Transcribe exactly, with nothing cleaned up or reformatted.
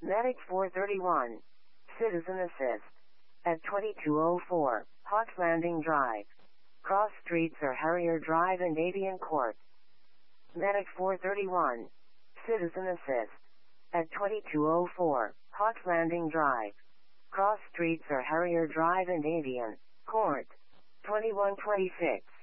Medic four thirty-one. Citizen Assist. At twenty-two oh four, Hawks Landing Drive. Cross streets are Harrier Drive and Avian Court. Medic four thirty-one. Citizen Assist. At twenty-two oh four, Hawks Landing Drive. Cross streets are Harrier Drive and Avian Court. twenty-one twenty-six.